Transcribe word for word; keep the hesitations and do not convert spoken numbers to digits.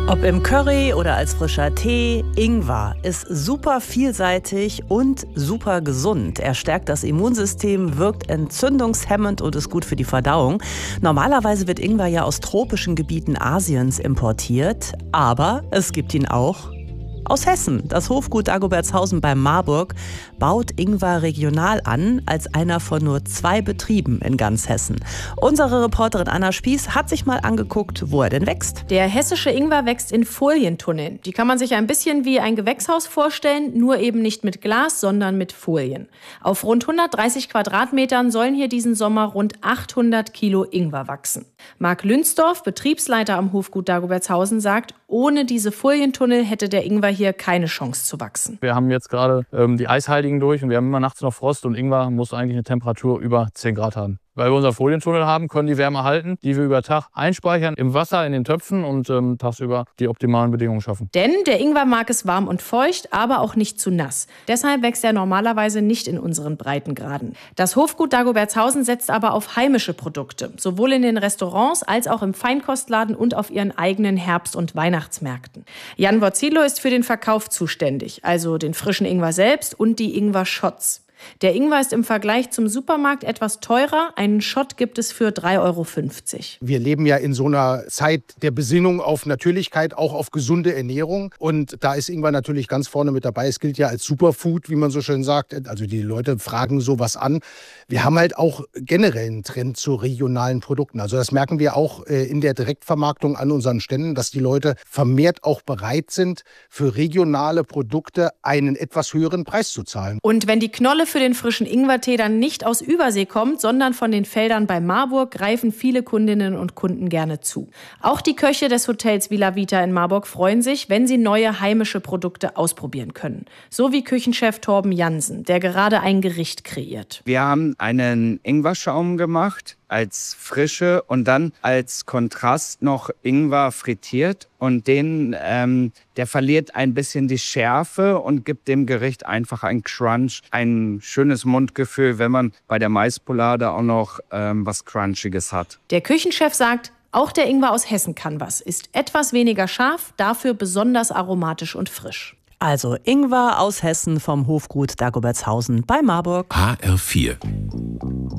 Ob im Curry oder als frischer Tee, Ingwer ist super vielseitig und super gesund. Er stärkt das Immunsystem, wirkt entzündungshemmend und ist gut für die Verdauung. Normalerweise wird Ingwer ja aus tropischen Gebieten Asiens importiert, aber es gibt ihn auch aus Hessen. Das Hofgut Dagobertshausen bei Marburg baut Ingwer regional an, als einer von nur zwei Betrieben in ganz Hessen. Unsere Reporterin Anna Spieß hat sich mal angeguckt, wo er denn wächst. Der hessische Ingwer wächst in Folientunneln. Die kann man sich ein bisschen wie ein Gewächshaus vorstellen, nur eben nicht mit Glas, sondern mit Folien. Auf rund hundertdreißig Quadratmetern sollen hier diesen Sommer rund achthundert Kilo Ingwer wachsen. Marc Lünzdorf, Betriebsleiter am Hofgut Dagobertshausen, sagt, ohne diese Folientunnel hätte der Ingwer hier keine Chance zu wachsen. Wir haben jetzt gerade ähm, die Eisheiligen durch und wir haben immer nachts noch Frost und Ingwer muss eigentlich eine Temperatur über zehn Grad haben. Weil wir unseren Folientunnel haben, können die Wärme halten, die wir über Tag einspeichern im Wasser, in den Töpfen und ähm, tagsüber die optimalen Bedingungen schaffen. Denn der Ingwer mag es warm und feucht, aber auch nicht zu nass. Deshalb wächst er normalerweise nicht in unseren Breitengraden. Das Hofgut Dagobertshausen setzt aber auf heimische Produkte, sowohl in den Restaurants als auch im Feinkostladen und auf ihren eigenen Herbst- und Weihnachtsmärkten. Jan Vorzilo ist für den Verkauf zuständig, also den frischen Ingwer selbst und die Ingwer-Shots. Der Ingwer ist im Vergleich zum Supermarkt etwas teurer. Einen Shot gibt es für drei Euro fünfzig. Wir leben ja in so einer Zeit der Besinnung auf Natürlichkeit, auch auf gesunde Ernährung. Und da ist Ingwer natürlich ganz vorne mit dabei. Es gilt ja als Superfood, wie man so schön sagt. Also die Leute fragen sowas an. Wir haben halt auch generell einen Trend zu regionalen Produkten. Also das merken wir auch in der Direktvermarktung an unseren Ständen, dass die Leute vermehrt auch bereit sind, für regionale Produkte einen etwas höheren Preis zu zahlen. Und wenn die Knolle für den frischen Ingwertee dann nicht aus Übersee kommt, sondern von den Feldern bei Marburg, greifen viele Kundinnen und Kunden gerne zu. Auch die Köche des Hotels Villa Vita in Marburg freuen sich, wenn sie neue heimische Produkte ausprobieren können. So wie Küchenchef Torben Jansen, der gerade ein Gericht kreiert. Wir haben einen Ingwerschaum gemacht als Frische und dann als Kontrast noch Ingwer frittiert. Und den, ähm, der verliert ein bisschen die Schärfe und gibt dem Gericht einfach einen Crunch, ein schönes Mundgefühl, wenn man bei der Maispolade auch noch ähm, was Crunchiges hat. Der Küchenchef sagt, auch der Ingwer aus Hessen kann was, ist etwas weniger scharf, dafür besonders aromatisch und frisch. Also Ingwer aus Hessen vom Hofgut Dagobertshausen bei Marburg. H R vier